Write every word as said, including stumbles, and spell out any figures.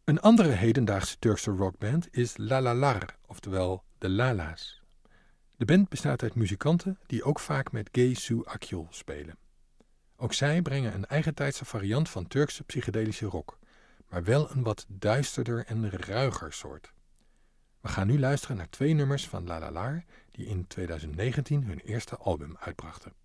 Een andere hedendaagse Turkse rockband is Lalalar, oftewel de Lala's. De band bestaat uit muzikanten die ook vaak met Gay Su Akyol spelen. Ook zij brengen een eigentijdse variant van Turkse psychedelische rock, maar wel een wat duisterder en ruiger soort. We gaan nu luisteren naar twee nummers van Lalalar die in twintig negentien hun eerste album uitbrachten.